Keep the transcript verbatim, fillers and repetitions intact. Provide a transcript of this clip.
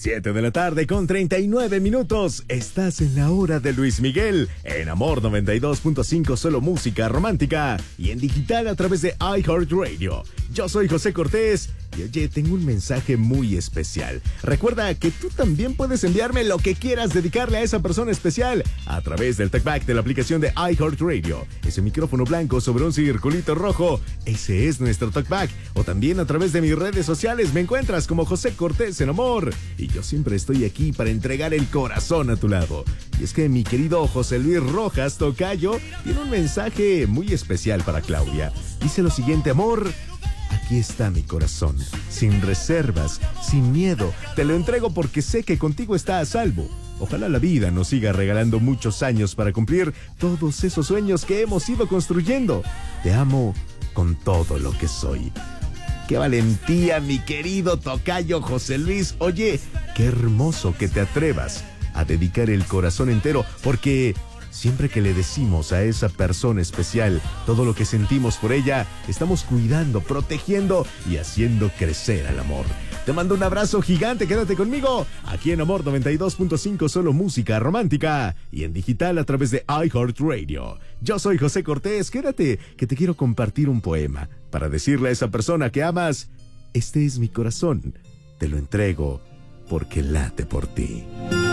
siete de la tarde con treinta y nueve minutos. Estás en la hora de Luis Miguel, en Amor noventa y dos punto cinco, solo música romántica, y en digital a través de iHeartRadio. Yo soy José Cortés y oye, tengo un mensaje muy especial. Recuerda que tú también puedes enviarme lo que quieras dedicarle a esa persona especial a través del talkback de la aplicación de iHeartRadio. Ese micrófono blanco sobre un circulito rojo, ese es nuestro talkback. O también a través de mis redes sociales me encuentras como José Cortés en Amor. Y yo siempre estoy aquí para entregar el corazón a tu lado. Y es que mi querido José Luis Rojas Tocayo tiene un mensaje muy especial para Claudia. Dice lo siguiente: amor, aquí está mi corazón, sin reservas, sin miedo. Te lo entrego porque sé que contigo está a salvo. Ojalá la vida nos siga regalando muchos años para cumplir todos esos sueños que hemos ido construyendo. Te amo con todo lo que soy. ¡Qué valentía, mi querido tocayo José Luis! Oye, qué hermoso que te atrevas a dedicar el corazón entero, porque siempre que le decimos a esa persona especial todo lo que sentimos por ella, estamos cuidando, protegiendo y haciendo crecer al amor. Te mando un abrazo gigante, quédate conmigo, aquí en Amor noventa y dos punto cinco, solo música romántica, y en digital a través de iHeartRadio. Yo soy José Cortés, quédate, que te quiero compartir un poema para decirle a esa persona que amas: este es mi corazón, te lo entrego porque late por ti.